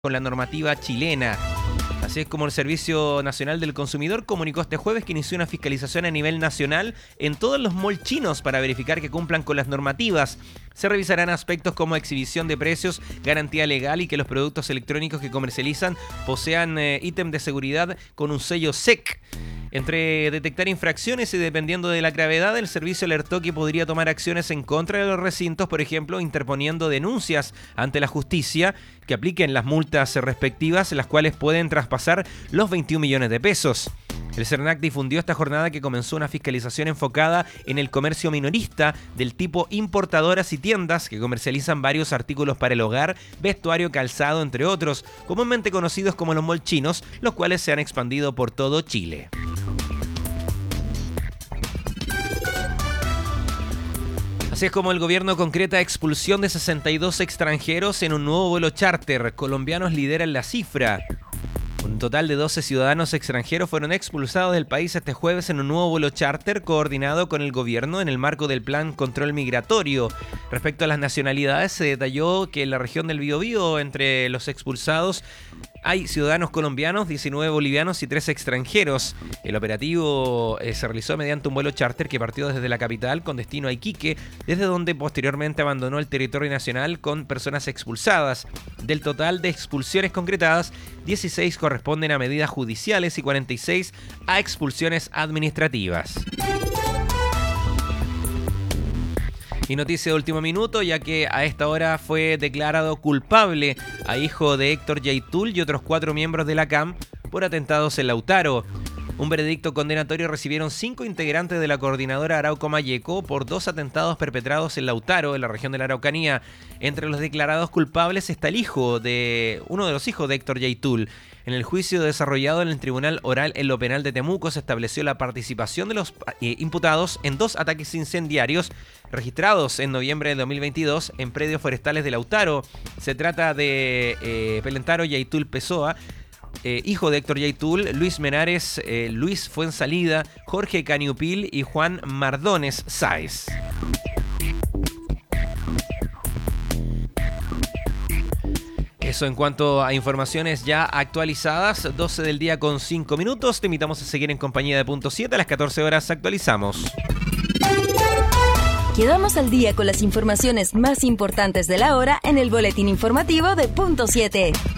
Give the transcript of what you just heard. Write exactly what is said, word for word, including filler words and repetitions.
con la normativa chilena. Así es como el Servicio Nacional del Consumidor comunicó este jueves que inició una fiscalización a nivel nacional en todos los malls chinos para verificar que cumplan con las normativas. Se revisarán aspectos como exhibición de precios, garantía legal y que los productos electrónicos que comercializan posean eh, ítem de seguridad con un sello S E C. Entre detectar infracciones y dependiendo de la gravedad, el servicio alertó que podría tomar acciones en contra de los recintos, por ejemplo, interponiendo denuncias ante la justicia que apliquen las multas respectivas, las cuales pueden traspasar los veintiún millones de pesos. El CERNAC difundió esta jornada que comenzó una fiscalización enfocada en el comercio minorista del tipo importadoras y tiendas que comercializan varios artículos para el hogar, vestuario, calzado, entre otros, comúnmente conocidos como los malls chinos, los cuales se han expandido por todo Chile. Así es como el gobierno concreta expulsión de sesenta y dos extranjeros en un nuevo vuelo charter. Colombianos lideran la cifra. Un total de doce ciudadanos extranjeros fueron expulsados del país este jueves en un nuevo vuelo charter coordinado con el gobierno en el marco del Plan Control Migratorio. Respecto a las nacionalidades, se detalló que en la región del Biobío, entre los expulsados, hay ciudadanos colombianos, diecinueve bolivianos y tres extranjeros. El operativo eh, se realizó mediante un vuelo charter que partió desde la capital con destino a Iquique, desde donde posteriormente abandonó el territorio nacional con personas expulsadas. Del total de expulsiones concretadas, dieciséis corresponden a medidas judiciales y cuarenta y seis a expulsiones administrativas. Y noticia de último minuto, ya que a esta hora fue declarado culpable a hijo de Héctor Yaitul y otros cuatro miembros de la C A M por atentados en Lautaro. Un veredicto condenatorio recibieron cinco integrantes de la coordinadora Arauco-Mayeco por dos atentados perpetrados en Lautaro, en la región de la Araucanía. Entre los declarados culpables está el hijo de uno de los hijos de Héctor Yaitul. En el juicio desarrollado en el Tribunal Oral en lo Penal de Temuco se estableció la participación de los eh, imputados en dos ataques incendiarios registrados en noviembre de dos mil veintidós en predios forestales de Lautaro. Se trata de eh, Pelentaro Yaitul Pessoa, Eh, hijo de Héctor Yaitul, Luis Menares, eh, Luis Fuensalida, Jorge Caniupil y Juan Mardones Sáez. Eso en cuanto a informaciones ya actualizadas, doce del día con cinco minutos. Te invitamos a seguir en compañía de Punto siete, a las catorce horas actualizamos. Quedamos al día con las informaciones más importantes de la hora en el boletín informativo de Punto siete.